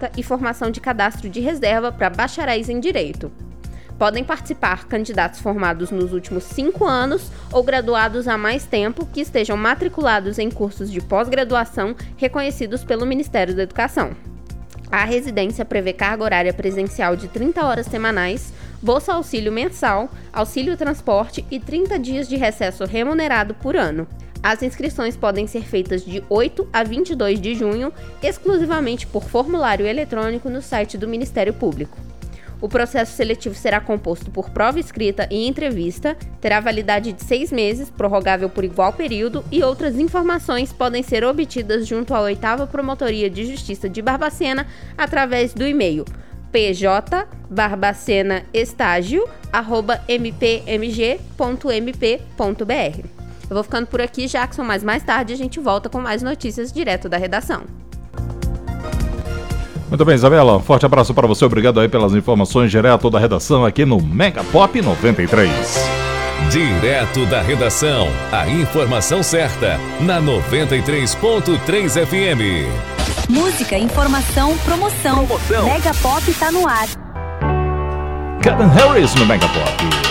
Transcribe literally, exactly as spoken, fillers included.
candidata e formação de cadastro de reserva para bacharéis em Direito. Podem participar candidatos formados nos últimos cinco anos ou graduados há mais tempo que estejam matriculados em cursos de pós-graduação reconhecidos pelo Ministério da Educação. A residência prevê carga horária presencial de trinta horas semanais, bolsa auxílio mensal, auxílio transporte e trinta dias de recesso remunerado por ano. As inscrições podem ser feitas de oito a vinte e dois de junho, exclusivamente por formulário eletrônico no site do Ministério Público. O processo seletivo será composto por prova escrita e entrevista, terá validade de seis meses, prorrogável por igual período, e outras informações podem ser obtidas junto à oitava Promotoria de Justiça de Barbacena através do e-mail p j barbacena estágio arroba m p m g ponto m p ponto b r. Eu vou ficando por aqui, Jackson, mas mais tarde a gente volta com mais notícias direto da redação. Muito bem, Isabela, um forte abraço para você, obrigado aí pelas informações direto da redação aqui no Mega Pop noventa e três. Direto da redação, a informação certa, na noventa e três ponto três F M. Música, informação, promoção. promoção. Mega Pop tá no ar. Calvin Harris no Mega Pop.